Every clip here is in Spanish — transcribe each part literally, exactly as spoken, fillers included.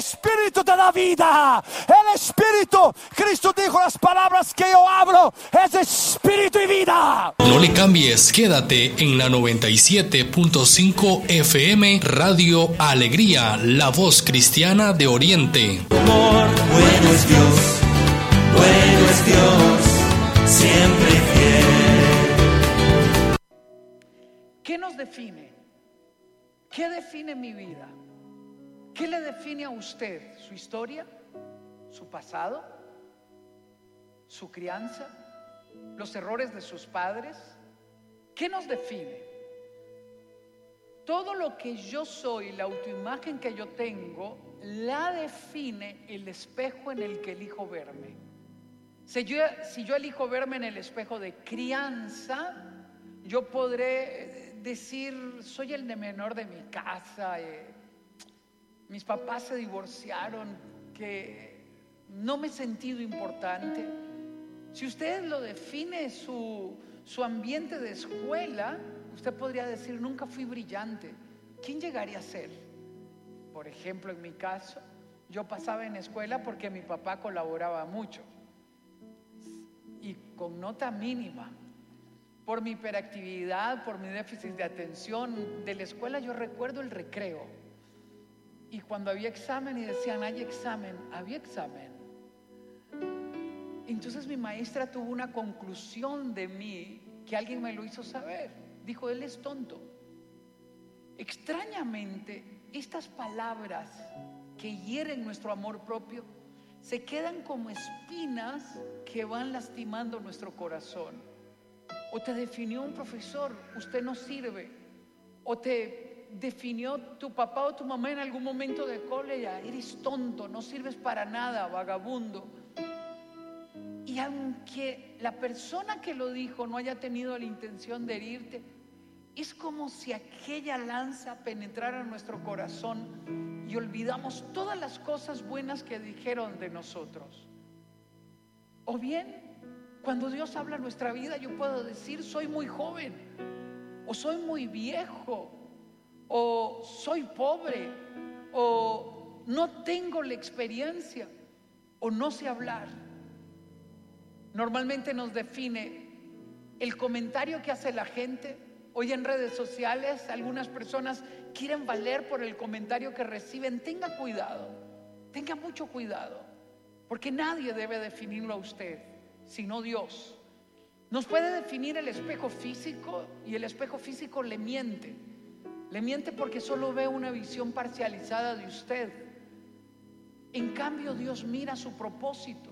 Espíritu te da vida. El Espíritu, Cristo dijo, las palabras que yo hablo es Espíritu y vida. No le cambies, quédate en la noventa y siete punto cinco F M Radio Alegría, la voz cristiana de Oriente. Amor, bueno es Dios, bueno es Dios, siempre fiel. ¿Qué nos define? ¿Qué define mi vida? ¿Qué le define a usted? ¿Su historia? ¿Su pasado? ¿Su crianza? ¿Los errores de sus padres? ¿Qué nos define? Todo lo que yo soy, la autoimagen que yo tengo, la define el espejo en el que elijo verme. Si yo, si yo elijo verme en el espejo de crianza, yo podré decir, soy el de menor de mi casa, eh, mis papás se divorciaron, que no me he sentido importante. Si usted lo define su, su ambiente de escuela, usted podría decir, nunca fui brillante. ¿Quién llegaría a ser? Por ejemplo, en mi caso, yo pasaba en escuela porque mi papá colaboraba mucho y con nota mínima. Por mi hiperactividad, por mi déficit de atención de la escuela, yo recuerdo el recreo. Y cuando había examen y decían, hay examen, había examen. Entonces mi maestra tuvo una conclusión de mí que alguien me lo hizo saber. Dijo, él es tonto. Extrañamente, estas palabras que hieren nuestro amor propio se quedan como espinas que van lastimando nuestro corazón. O te definió un profesor, usted no sirve. O te definió tu papá o tu mamá en algún momento de cólera, eres tonto, no sirves para nada, vagabundo. Y aunque la persona que lo dijo no haya tenido la intención de herirte, es como si aquella lanza penetrara en nuestro corazón y olvidamos todas las cosas buenas que dijeron de nosotros. O bien, cuando Dios habla en nuestra vida, yo puedo decir, soy muy joven, o soy muy viejo, o soy pobre, o no tengo la experiencia, o no sé hablar. Normalmente nos define el comentario que hace la gente. Hoy en redes sociales algunas personas quieren valer por el comentario que reciben. Tenga cuidado, tenga mucho cuidado, porque nadie debe definirlo a usted, sino Dios. Nos puede definir el espejo físico, y el espejo físico le miente. Le miente porque solo ve una visión parcializada de usted. En cambio, Dios mira su propósito.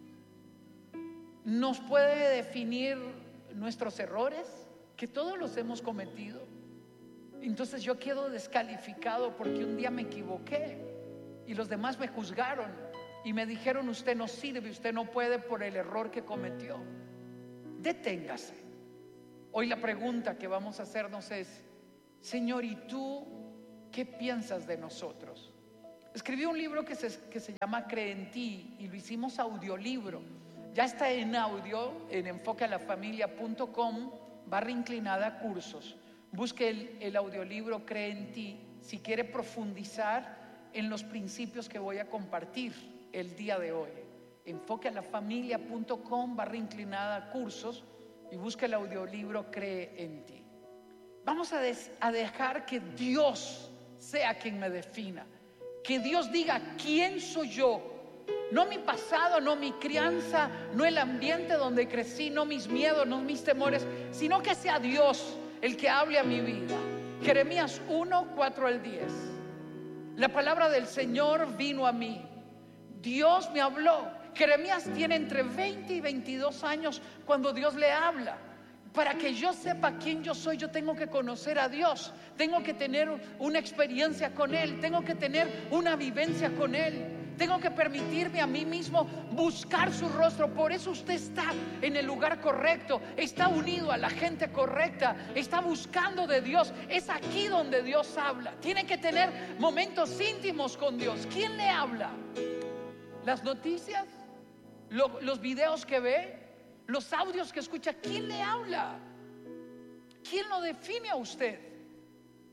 Nos puede definir nuestros errores, que todos los hemos cometido. Entonces yo quedo descalificado porque un día me equivoqué y los demás me juzgaron y me dijeron, usted no sirve, usted no puede por el error que cometió. Deténgase. Hoy la pregunta que vamos a hacernos es, Señor, ¿y tú qué piensas de nosotros? Escribí un libro que se, que se llama Cree en Ti, y lo hicimos audiolibro. Ya está en audio en enfoque a la familia punto com barra inclinada cursos. Busque el, el audiolibro Cree en Ti si quiere profundizar en los principios que voy a compartir el día de hoy. Enfoque a la familia punto com barra inclinada cursos y busque el audiolibro Cree en Ti. Vamos a, des, a dejar que Dios sea quien me defina. Que Dios diga quién soy yo. No mi pasado, no mi crianza, no el ambiente donde crecí, no mis miedos, no mis temores, sino que sea Dios el que hable a mi vida. Jeremías uno, cuatro al diez. La palabra del Señor vino a mí. Dios me habló. Jeremías tiene entre veinte y veintidós años cuando Dios le habla. Para que yo sepa quién yo soy, yo tengo que conocer a Dios. Tengo que tener una experiencia con Él. Tengo que tener una vivencia con Él. Tengo que permitirme a mí mismo buscar su rostro. Por eso usted está en el lugar correcto. Está unido a la gente correcta. Está buscando de Dios. Es aquí donde Dios habla. Tiene que tener momentos íntimos con Dios. ¿Quién le habla? ¿Las noticias? ¿Lo, los videos que ve? ¿Los audios que escucha? ¿Quién le habla? ¿Quién lo define a usted?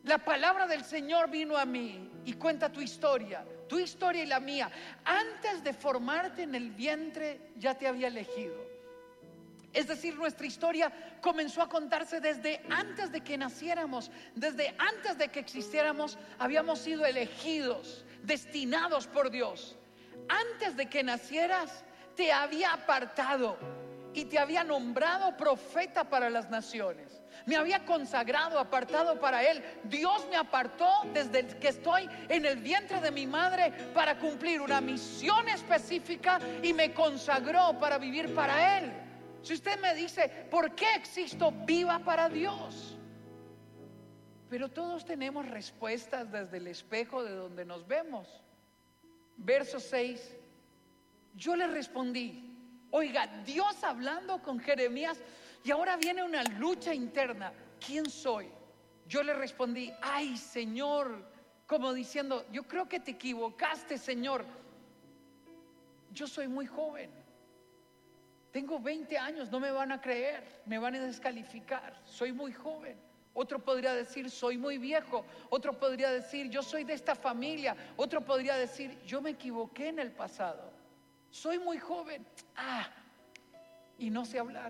La palabra del Señor vino a mí y cuenta tu historia, tu historia y la mía. Antes de formarte en el vientre ya te había elegido. Es decir, nuestra historia comenzó a contarse desde antes de que naciéramos, desde antes de que existiéramos. Habíamos sido elegidos, destinados por Dios. Antes de que nacieras te había apartado y te había nombrado profeta para las naciones. Me había consagrado, apartado para Él. Dios me apartó desde que estoy en el vientre de mi madre para cumplir una misión específica y me consagró para vivir para Él. Si usted me dice, ¿por qué existo? Viva para Dios. Pero todos tenemos respuestas desde el espejo de donde nos vemos. Verso seis. Yo le respondí, oiga, Dios hablando con Jeremías, y ahora viene una lucha interna. ¿Quién soy? Yo le respondí, ay, Señor, como diciendo, yo creo que te equivocaste, Señor. Yo soy muy joven. Tengo veinte años, no me van a creer, me van a descalificar. Soy muy joven. Otro podría decir, soy muy viejo. Otro podría decir, yo soy de esta familia. Otro podría decir, yo me equivoqué en el pasado. Soy muy joven. Ah, y no sé hablar.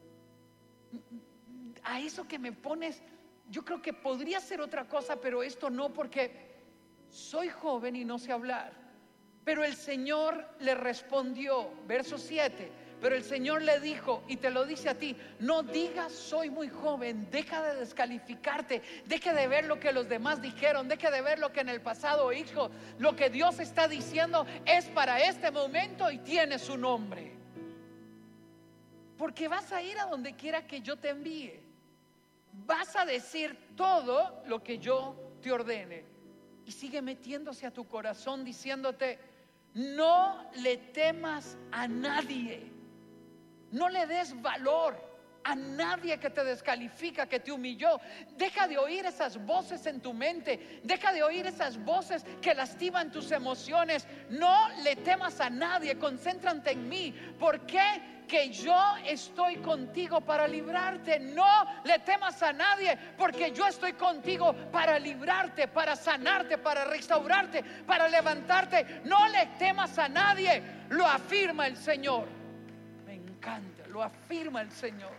A eso que me pones, yo creo que podría ser otra cosa, pero esto no, porque soy joven y no sé hablar. Pero el Señor le respondió, verso siete. Pero el Señor le dijo, y te lo dice a ti, no digas soy muy joven. Deja de descalificarte, deja de ver lo que los demás dijeron, deja de ver lo que en el pasado hizo. Lo que Dios está diciendo es para este momento y tiene su nombre. Porque vas a ir a donde quiera que yo te envíe. Vas a decir todo lo que yo te ordene. Y sigue metiéndose a tu corazón diciéndote, no le temas a nadie. No le des valor a nadie que te descalifica, que te humilló. Deja de oír esas voces en tu mente. Deja de oír esas voces que lastiman tus emociones. No le temas a nadie, concéntrate en mí. ¿Por qué? Que yo estoy contigo para librarte. No le temas a nadie, porque yo estoy contigo para librarte, para sanarte, para restaurarte, para levantarte. No le temas a nadie, lo afirma el Señor. Me encanta, lo afirma el Señor.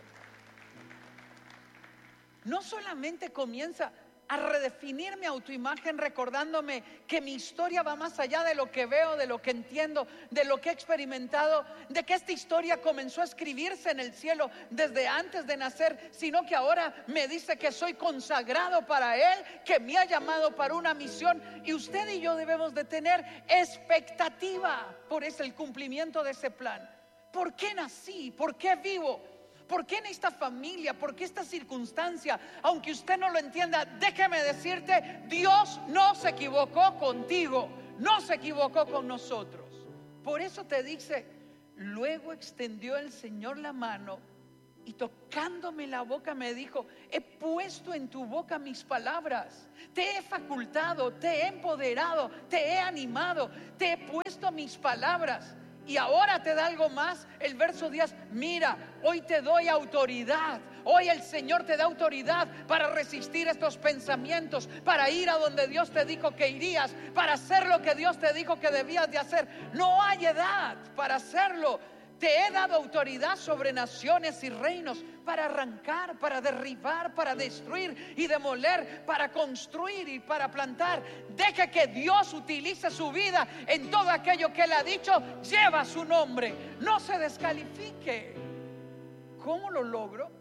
No solamente comienza a redefinir mi autoimagen recordándome que mi historia va más allá de lo que veo, de lo que entiendo, de lo que he experimentado, de que esta historia comenzó a escribirse en el cielo desde antes de nacer, sino que ahora me dice que soy consagrado para Él, que me ha llamado para una misión, y usted y yo debemos de tener expectativa por ese, el cumplimiento de ese plan. ¿Por qué nací? ¿Por qué vivo? ¿Por qué en esta familia? ¿Por qué esta circunstancia? Aunque usted no lo entienda, déjeme decirte, Dios no se equivocó contigo, no se equivocó con nosotros. Por eso te dice, luego extendió el Señor la mano y tocándome la boca me dijo, he puesto en tu boca mis palabras, te he facultado, te he empoderado, te he animado, te he puesto mis palabras. Y ahora te da algo más, el verso diez, mira, hoy te doy autoridad. Hoy el Señor te da autoridad para resistir estos pensamientos, para ir a donde Dios te dijo que irías, para hacer lo que Dios te dijo que debías de hacer. No hay edad para hacerlo. Te he dado autoridad sobre naciones y reinos para arrancar, para derribar, para destruir y demoler, para construir y para plantar. Deje que Dios utilice su vida en todo aquello que Él ha dicho. Lleva su nombre. No se descalifique. ¿Cómo lo logro?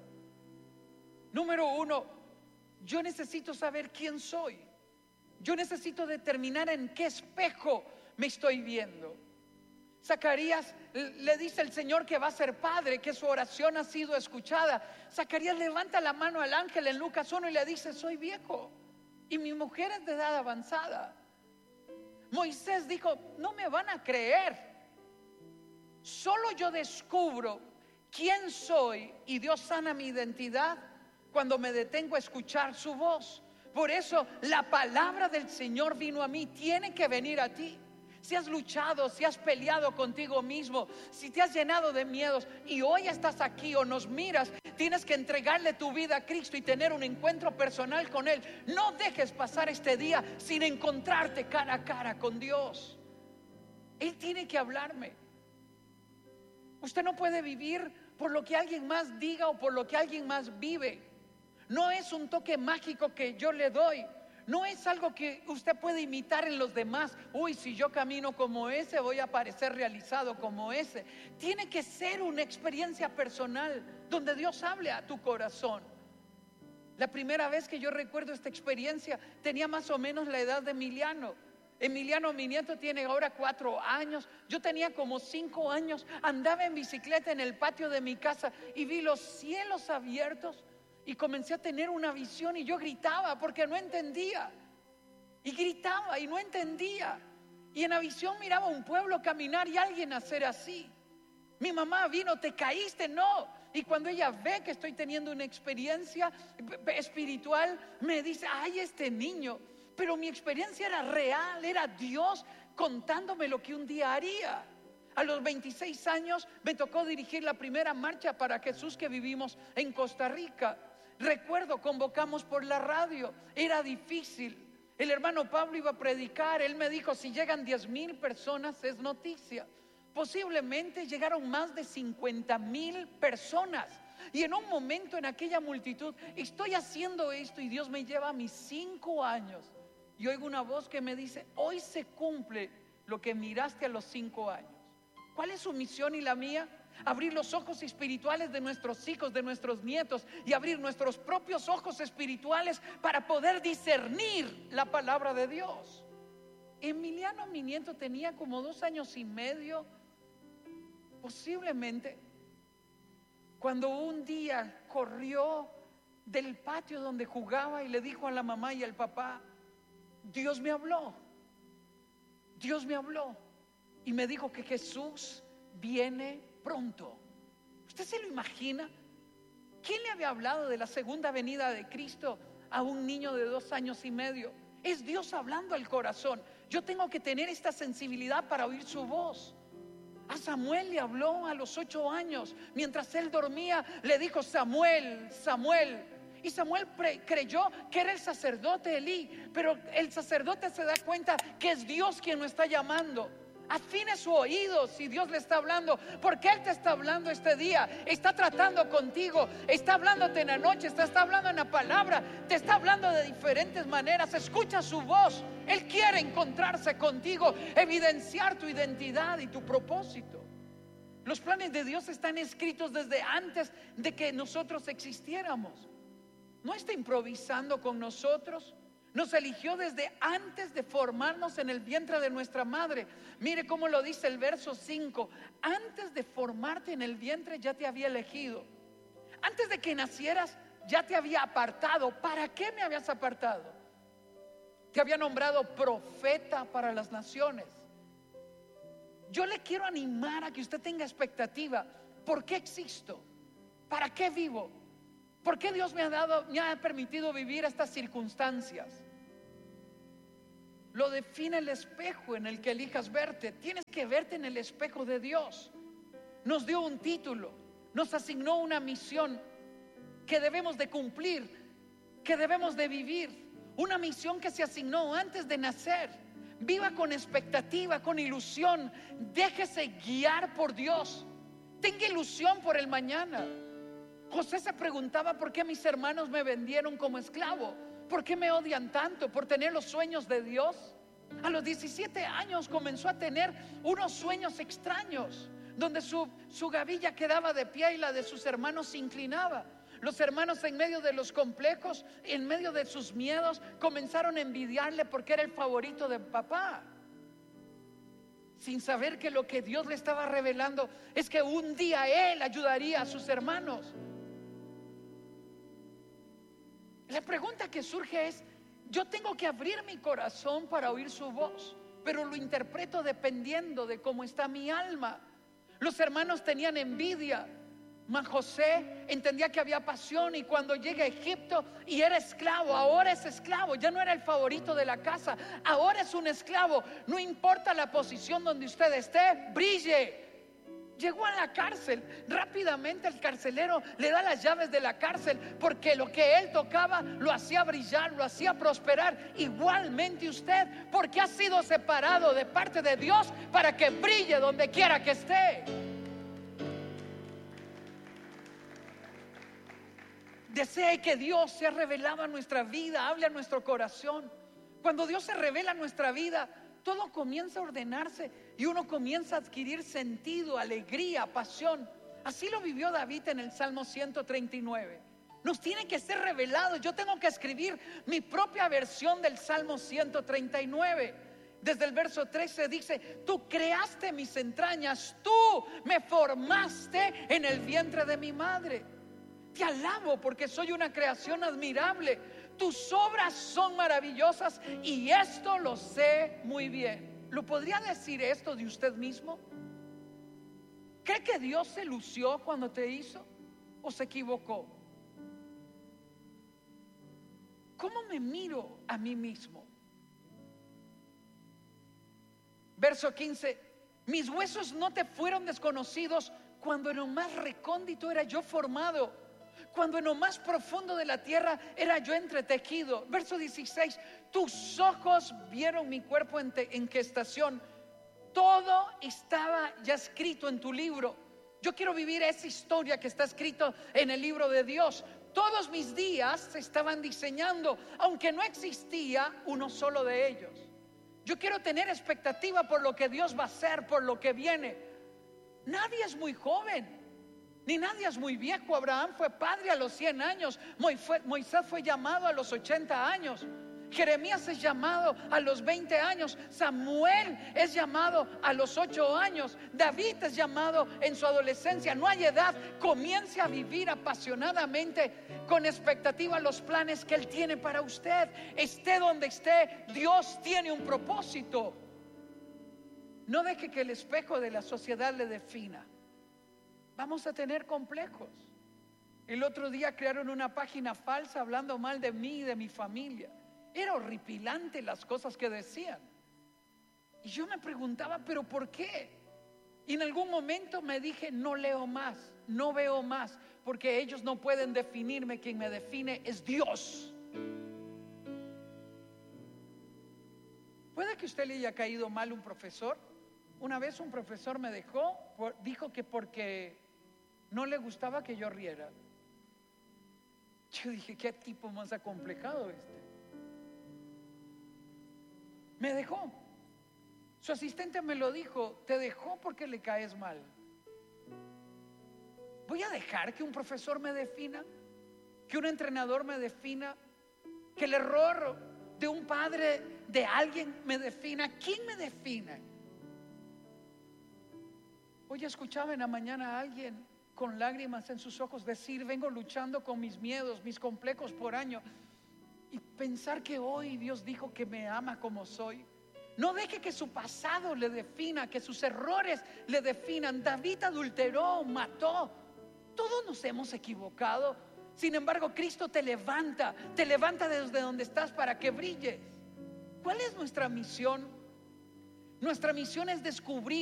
Número uno, yo necesito saber quién soy. Yo necesito determinar en qué espejo me estoy viendo. Zacarías le dice al Señor que va a ser padre, que su oración ha sido escuchada. Zacarías levanta la mano al ángel en Lucas uno y le dice, soy viejo y mi mujer es de edad avanzada. Moisés dijo, no me van a creer. Solo yo descubro quién soy y Dios sana mi identidad cuando me detengo a escuchar su voz. Por eso la palabra del Señor vino a mí, tiene que venir a ti. si has luchado, si has peleado contigo mismo, si te has llenado de miedos y hoy estás aquí o nos miras, tienes que entregarle tu vida a Cristo y tener un encuentro personal con Él. No dejes pasar este día sin encontrarte cara a cara con Dios. Él tiene que hablarme. Usted no puede vivir por lo que alguien más diga o por lo que alguien más vive. No es un toque mágico que yo le doy. No es algo que usted puede imitar en los demás. Uy, si yo camino como ese, voy a parecer realizado como ese. Tiene que ser una experiencia personal donde Dios hable a tu corazón. La primera vez que yo recuerdo esta experiencia, tenía más o menos la edad de Emiliano. Emiliano, mi nieto, tiene ahora cuatro años. Yo tenía como cinco años. Andaba en bicicleta en el patio de mi casa y vi los cielos abiertos. Y comencé a tener una visión y yo gritaba porque no entendía. Y gritaba y no entendía. Y en la visión miraba un pueblo caminar y alguien hacer así. Mi mamá vino, ¿te caíste? No. Y cuando ella ve que estoy teniendo una experiencia espiritual, me dice, ay, este niño. Pero mi experiencia era real, era Dios contándome lo que un día haría. A los veintiséis años me tocó dirigir la primera marcha para Jesús que vivimos en Costa Rica. Recuerdo, convocamos por la radio, era difícil. El hermano Pablo iba a predicar, él me dijo, si llegan diez mil personas es noticia. Posiblemente llegaron más de cincuenta mil personas. Y en un momento en aquella multitud, estoy haciendo esto y Dios me lleva a mis cinco años. Y oigo una voz que me dice, hoy se cumple lo que miraste a los cinco años. ¿Cuál es su misión y la mía? Abrir los ojos espirituales de nuestros hijos, de nuestros nietos, y abrir nuestros propios ojos espirituales para poder discernir la palabra de Dios. Emiliano, mi nieto, tenía como dos años y medio, posiblemente, cuando un día corrió del patio donde jugaba y le dijo a la mamá y al papá, Dios me habló, Dios me habló y me dijo que Jesús viene pronto. ¿Usted se lo imagina? ¿Quién le había hablado de la segunda venida de Cristo a un niño de dos años y medio? Es Dios hablando al corazón. Yo tengo que tener esta sensibilidad para oír su voz. A Samuel le habló a los ocho años. Mientras él dormía, le dijo, Samuel, Samuel. Y Samuel pre- creyó que era el sacerdote Elí. Pero el sacerdote se da cuenta que es Dios quien lo está llamando. Afine su oído si Dios le está hablando, porque Él te está hablando este día, está tratando contigo, está hablándote en la noche, está, está hablando en la palabra, te está hablando de diferentes maneras. Escucha su voz. Él quiere encontrarse contigo, evidenciar tu identidad y tu propósito. Los planes de Dios están escritos desde antes de que nosotros existiéramos. No está improvisando con nosotros. Nos eligió desde antes de formarnos en el vientre de nuestra madre. Mire cómo lo dice el verso cinco. Antes de formarte en el vientre ya te había elegido. Antes de que nacieras ya te había apartado. ¿Para qué me habías apartado? Te había nombrado profeta para las naciones. Yo le quiero animar a que usted tenga expectativa. ¿Por qué existo? ¿Para qué vivo? ¿Por qué Dios me ha dado, me ha permitido vivir estas circunstancias? Lo define el espejo en el que elijas verte. Tienes que verte en el espejo de Dios. Nos dio un título, nos asignó una misión que debemos de cumplir, que debemos de vivir. Una misión que se asignó antes de nacer. Viva con expectativa, con ilusión. Déjese guiar por Dios. Tenga ilusión por el mañana. José se preguntaba por qué mis hermanos me vendieron como esclavo. ¿Por qué me odian tanto? ¿Por tener los sueños de Dios? A los diecisiete años comenzó a tener unos sueños extraños, donde su, su gavilla quedaba de pie y la de sus hermanos se inclinaba. Los hermanos, en medio de los complejos, en medio de sus miedos, comenzaron a envidiarle porque era el favorito de papá, sin saber que lo que Dios le estaba revelando es que un día él ayudaría a sus hermanos. La pregunta que surge es, yo tengo que abrir mi corazón para oír su voz, pero lo interpreto dependiendo de cómo está mi alma. Los hermanos tenían envidia Mas José entendía que había pasión, y cuando llega a Egipto y era esclavo, ahora es esclavo, ya no era el favorito de la casa, ahora es un esclavo. No importa la posición donde usted esté, brille. Llegó a la cárcel, rápidamente el carcelero le da las llaves de la cárcel, porque lo que él tocaba lo hacía brillar, lo hacía prosperar. Igualmente usted, porque ha sido separado de parte de Dios para que brille donde quiera que esté. Desee que Dios sea revelado a nuestra vida, hable a nuestro corazón. Cuando Dios se revela a nuestra vida, todo comienza a ordenarse y uno comienza a adquirir sentido, alegría, pasión. Así lo vivió David en el Salmo ciento treinta y nueve. Nos tiene que ser revelado. Yo tengo que escribir mi propia versión del Salmo ciento treinta y nueve. Desde el verso trece dice: tú creaste mis entrañas, tú me formaste en el vientre de mi madre. Te alabo porque soy una creación admirable. Tus obras son maravillosas y esto lo sé muy bien. ¿Lo podría decir esto de usted mismo? ¿Cree que Dios se lució cuando te hizo o se equivocó? ¿Cómo me miro a mí mismo? Verso quince: mis huesos no te fueron desconocidos cuando en lo más recóndito era yo formado, cuando en lo más profundo de la tierra era yo entretejido. Verso dieciséis: tus ojos vieron mi cuerpo en, te, en gestación. Todo estaba ya escrito en tu libro. Yo quiero vivir esa historia que está escrito en el libro de Dios. Todos mis días se estaban diseñando, aunque no existía uno solo de ellos. Yo quiero tener expectativa por lo que Dios va a hacer, por lo que viene. Nadie es muy joven, ni nadie es muy viejo. Abraham fue padre a los cien años. Moisés fue llamado a los ochenta años. Jeremías es llamado a los veinte años. Samuel es llamado a los ocho años. David es llamado en su adolescencia. No hay edad. Comience a vivir apasionadamente, con expectativa, los planes que Él tiene para usted. Esté donde esté, Dios tiene un propósito. No deje que el espejo de la sociedad le defina. Vamos a tener complejos. El otro día crearon una página falsa hablando mal de mí y de mi familia. Era horripilante las cosas que decían. Y yo me preguntaba, ¿pero por qué? Y en algún momento me dije: no leo más, no veo más, porque ellos no pueden definirme. Quien me define es Dios. Puede que a usted le haya caído mal un profesor. Una vez un profesor me dejó, dijo que porque no le gustaba que yo riera. Yo dije: ¿qué tipo más acomplejado este? Me dejó. Su asistente me lo dijo: te dejó porque le caes mal. ¿Voy a dejar que un profesor me defina? ¿Que un entrenador me defina? ¿Que el error de un padre, de alguien, me defina? ¿Quién me define? Hoy escuchaba en la mañana a alguien con lágrimas en sus ojos decir: vengo luchando con mis miedos, mis complejos por años. Y pensar que hoy Dios dijo que me ama como soy. No deje que su pasado le defina, que sus errores le definan. David adulteró, mató. Todos nos hemos equivocado. Sin embargo, Cristo te levanta, te levanta desde donde estás para que brilles. ¿Cuál es nuestra misión? Nuestra misión es descubrir